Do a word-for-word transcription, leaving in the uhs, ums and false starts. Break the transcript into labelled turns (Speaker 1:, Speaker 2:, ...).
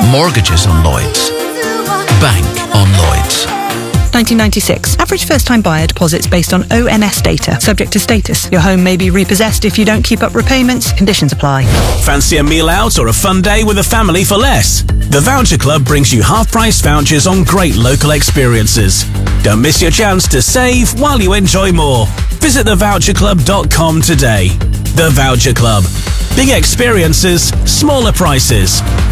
Speaker 1: Mortgages on Lloyds. Bank on Lloyds.
Speaker 2: nineteen ninety-six. Average first-time buyer deposits based on O N S data. Subject to status. Your home may be repossessed if you don't keep up repayments. Conditions apply.
Speaker 3: Fancy a meal out or a fun day with a family for less? The Voucher Club brings you half-price vouchers on great local experiences. Don't miss your chance to save while you enjoy more. Visit the voucher club dot com today. The Voucher Club. Big experiences, smaller prices.